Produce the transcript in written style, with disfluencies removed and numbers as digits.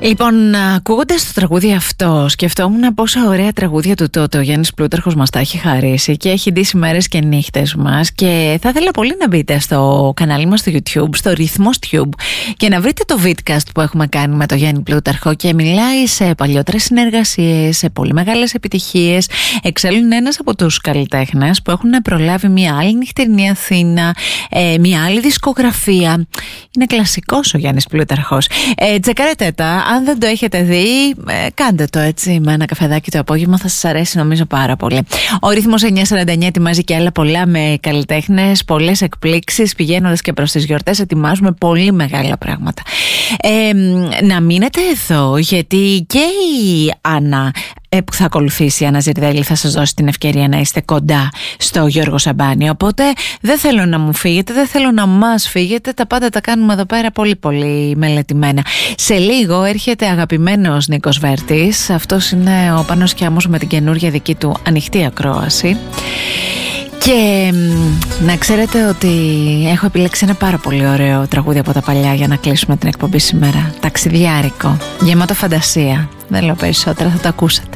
Λοιπόν, ακούγοντας το τραγούδι αυτό, σκεφτόμουν πόσα ωραία τραγούδια του τότε ο Γιάννης Πλούταρχος μας τα έχει χαρίσει και έχει ντύσει μέρες και νύχτες μας. Και θα ήθελα πολύ να μπείτε στο κανάλι μας στο YouTube, στο Ρυθμός Tube, και να βρείτε το vidcast που έχουμε κάνει με τον Γιάννη Πλούταρχο, και μιλάει σε παλιότερες συνεργασίες, σε πολύ μεγάλες επιτυχίες. Εξάλλου είναι ένας από τους καλλιτέχνες που έχουν προλάβει μια άλλη νυχτερινή Αθήνα, μια άλλη δισκογραφία. Είναι κλασικός ο Γιάννης Πλούταρχος. Τσεκάρετε τα. Αν δεν το έχετε δει, κάντε το έτσι με ένα καφεδάκι το απόγευμα, θα σας αρέσει νομίζω πάρα πολύ. Ο Ρυθμός 949 ετοιμάζει και άλλα πολλά με καλλιτέχνες, πολλές εκπλήξεις. Πηγαίνοντας και προς τις γιορτές ετοιμάζουμε πολύ μεγάλα πράγματα. Να μείνετε εδώ, γιατί και η Άννα που θα ακολουθήσει, η Άννα Ζιρδέλη, θα σας δώσει την ευκαιρία να είστε κοντά στο Γιώργο Σαμπάνη. Οπότε δεν θέλω να μου φύγετε, δεν θέλω να μας φύγετε. Τα πάντα τα κάνουμε εδώ πέρα πολύ πολύ μελετημένα. Σε λίγο έρχεται αγαπημένος Νίκος Βέρτης. Αυτός είναι ο Πάνος Κιάμος με την καινούργια δική του ανοιχτή ακρόαση. Και να ξέρετε ότι έχω επιλέξει ένα πάρα πολύ ωραίο τραγούδι από τα παλιά για να κλείσουμε την εκπομπή σήμερα. Ταξιδιάρικο, γεμάτο φαντασία. Δεν λέω περισσότερα, θα το ακούσετε.